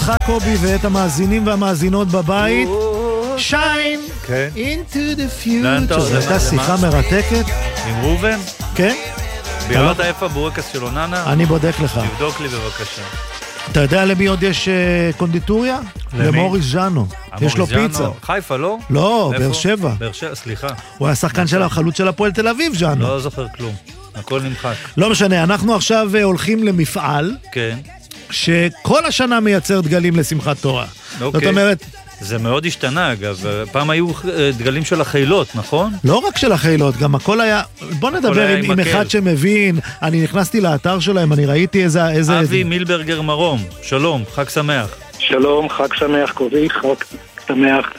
אותך קובי ואת המאזינים והמאזינות בבית. Shine into the future. זו הייתה שיחה מרתקת. עם רובן? כן. בירת איפה בורקס של אוננה? אני בודק לך. תבדוק לי בבקשה. אתה יודע למי עוד יש קונדיטוריה? למוריס ז'אנו. יש לו פיצה. חיפה, לא? לא, באר שבע. באר שבע, סליחה. הוא היה שחקן של החלוץ של הפועל תל אביב, ז'אנו. לא זוכר כלום. הכל נמחק. לא משנה, אנחנו עכשיו הולכים למפעל. כן. שכל השנה מייצר דגלים לשמחת תורה. אוקיי. זאת אומרת... זה מאוד השתנה, אגב. פעם היו דגלים של החילות, נכון? לא רק של החילות, גם הכל היה... בוא נדבר עם אחד שמבין. אני נכנסתי לאתר שלהם, אני ראיתי איזה... אבי מילברגר מרום, שלום, חג שמח. שלום, חג שמח, קובי, חג שמח.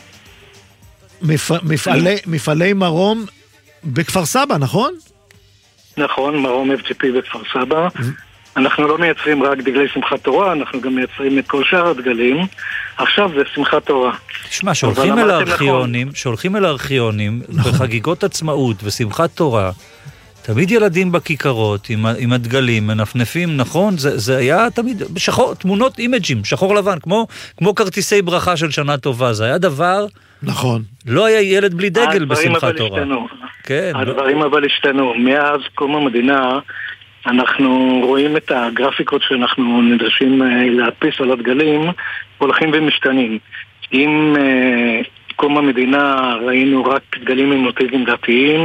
מפעלי מרום בכפר סבא, נכון? נכון, מרום FGP בכפר סבא. אנחנו לא מייצרים רק דגלי שמחת תורה, אנחנו גם מייצרים את כל שאר הדגלים. עכשיו זה שמחת תורה. תשמע, שהולכים אל הארכיונים בחגיגות עצמאות ושמחת תורה, תמיד ילדים בכיכרות עם הדגלים, מנפנפים, נכון? זה היה תמיד בשחור, תמונות אימג'ים, שחור לבן, כמו כרטיסי ברכה של שנה טובה. זה היה דבר... נכון. לא היה ילד בלי דגל בשמחת תורה. הדברים אבל השתנו. מאז קום המדינה... אנחנו רואים את הגרפיקות שאנחנו נדרשים להדפיס על הדגלים הולכים ומשתנים. אם קום המדינה ראינו רק דגלים עם מוטיבים דתיים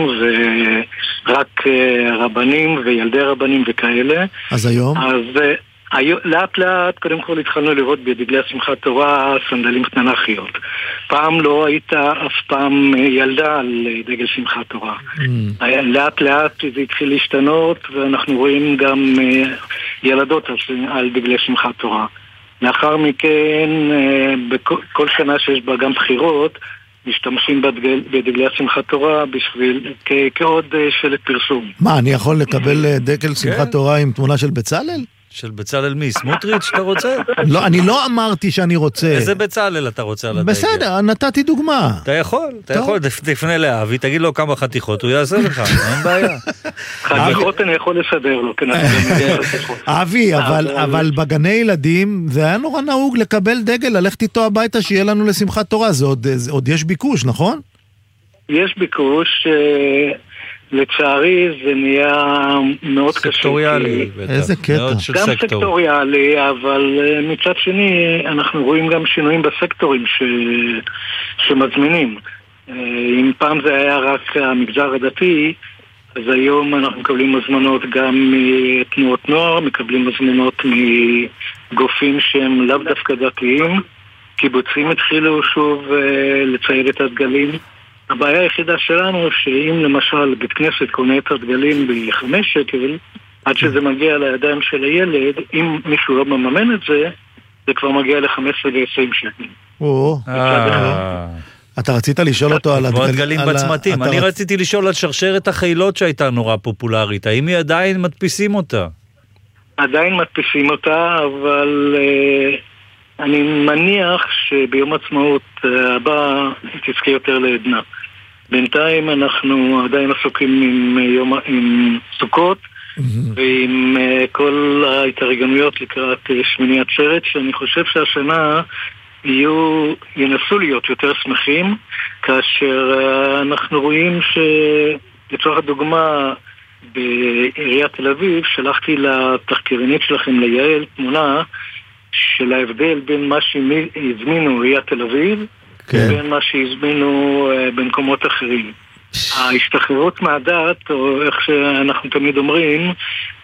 ורק רבנים וילדי רבנים וכאלה, אז היום? לאט לאט קודם כל התחלנו לראות בדגלי השמחת תורה סנדלים תנ"כיות. פעם לא היית אף פעם ילדה על דגל שמחת תורה. לאט לאט זה התחיל להשתנות ואנחנו רואים גם ילדות על דגלי שמחת תורה. לאחר מכן בכל שנה שיש בה גם בחירות משתמשים בדגלי השמחת תורה כעוד שלט פרסום. מה, אני יכול לקבל דגל שמחת תורה עם תמונה של בצלאל? של בצלאל מי? סמוטריץ' אתה רוצה? לא, אני לא אמרתי שאני רוצה. איזה בצלאל אתה רוצה על הדגל? בסדר, נתתי דוגמה. אתה יכול, תפנה לאבי, תגיד לו כמה חתיכות, הוא יעשה לך, אין בעיה. חתיכות אני יכול לסדר לו, אבי, אבל בגני ילדים, זה היה נורא נהוג לקבל דגל, ללכת איתו הביתה שיהיה לנו לשמחת תורה, זה עוד יש ביקוש, נכון? יש ביקוש, לצערי זה נהיה מאוד קשה. סקטוריאלי. איזה קטע. גם סקטוריאלי, אבל מצד שני אנחנו רואים גם שינויים בסקטורים שמזמינים. אם פעם זה היה רק המגזר הדתי, אז היום אנחנו מקבלים הזמנות גם מתנועות נוער, מקבלים הזמנות מגופים שהם לאו דווקא דתיים. קיבוצים התחילו שוב לצייר את הדגלים. הבעיה היחידה שלנו שאם למשל בית כנסת קונה את הדגלים ב5 שקל, עד שזה מגיע לידיים של הילד, אם מישהו לא מממן את זה, זה כבר מגיע ל15 ו20 שקל. אתה רצית לשאול אותו על הדגלים בצמתים. אני רציתי לשאול על שרשרת החילות שהייתה נורא פופולרית. האם היא עדיין מדפיסים אותה? עדיין מדפיסים אותה, אבל... אני מניח שביום עצמאות הבא תזכה יותר לעדנה. בינתיים אנחנו עדיין עסוקים עם סוכות ועם כל ההתארגנויות לקראת שמיני עצרת, שאני חושב שהשנה ינסו להיות יותר שמחים, כאשר אנחנו רואים שלצורך הדוגמה בעיריית תל אביב שלחתי לתחקירנית שלכם ליעל תמונה של ההבדל בין מה שהזמינו עיריית תל אביב ובין מה שהזמינו במקומות אחרים. ההשתחררות מהדת, או איך שאנחנו תמיד אומרים,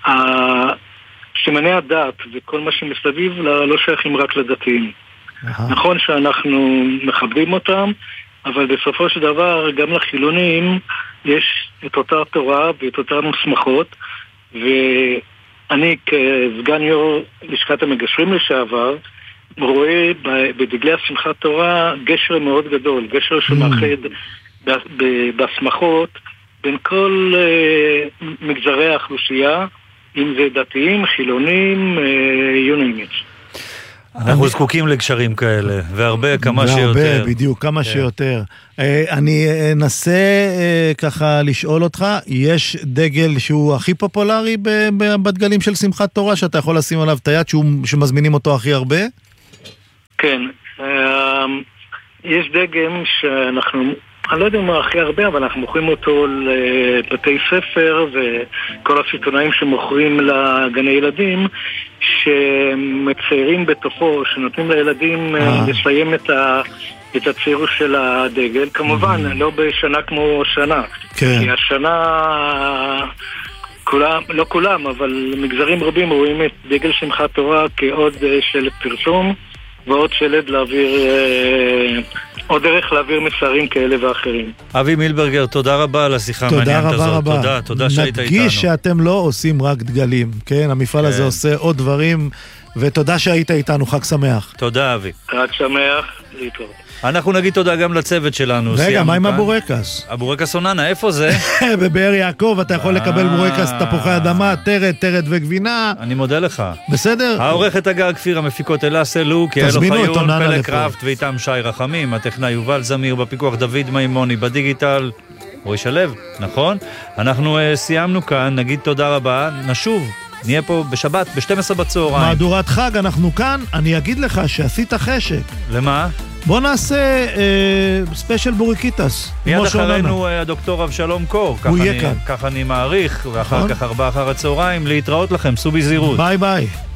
שמני הדת וכל מה שמסביב לא שייכים רק לדתיים. נכון שאנחנו מכבדים אותם, אבל בסופו של דבר גם לחילונים יש את אותה תורה ואת אותן מוסמכות, אני כסגן יו"ר לשכת המגשרים לשעבר רואה בדגלי השמחת תורה גשר מאוד גדול, גשר שמאחד בסמכות בין כל מגזרי האוכלוסייה, אם זה דתיים, חילונים, you name it. אנחנו זקוקים לגשרים כאלה, והרבה, כמה שיותר. והרבה, בדיוק, כמה שיותר. אני אנסה ככה לשאול אותך, יש דגל שהוא הכי פופולרי בדגלים של שמחת תורה, שאתה יכול לשים עליו את היד, שמזמינים אותו הכי הרבה? כן, יש דגם שאנחנו, אני לא יודע מה הכי הרבה, אבל אנחנו מוכרים אותו לבתי ספר וכל הסיטונאים שמוכרים לגני ילדים, שמציירים בתוכו, שנותנים לילדים לסיים את הציור של הדגל, כמובן לא בשנה כמו שנה, כי השנה לא כולם, אבל מגזרים רבים רואים את דגל שמחת תורה כעוד שלט פרסום ועוד שלט להעביר, עוד דרך להעביר מסרים כאלה ואחרים. אבי מילברגר, תודה רבה על השיחה המעניינת הזאת. תודה רבה. תודה שהיית איתנו. נדגיש שאתם לא עושים רק דגלים, כן? המפעל הזה עושה עוד דברים, ותודה שהיית איתנו. חג שמח. תודה, אבי. חג שמח, להתראות. אנחנו נגיד תודה גם לצוות שלנו. רגע, מה עם הבורקס? הבורקס אוננה, איפה זה? בבאר יעקב אתה יכול לקבל בורקס תפוחי אדמה, טרד וגבינה. אני מודה לך. בסדר? העורכת הגר כפיר, המפיקות אלה סלוק, יאלו חיון, פלק קראפט ואיתם שי רחמים, הטכנאי יובל זמיר, בפיקוח דוד מימוני, בדיגיטל רועי שלו, נכון? אנחנו סיימנו כאן, נגיד תודה רבה, נשוב. נהיה פה בשבת, ב-12 בצהריים. מהדורת חג, אנחנו כאן. אני אגיד לך שעשית חשק. למה? בוא נעשה ספיישל בוריקיטס. מיד אחרינו הדוקטור אבשלום קור. הוא יהיה כאן. כך אני מעריך, ואחר כך 4 אחר הצהריים. להתראות לכם, סעו בזהירות. ביי ביי.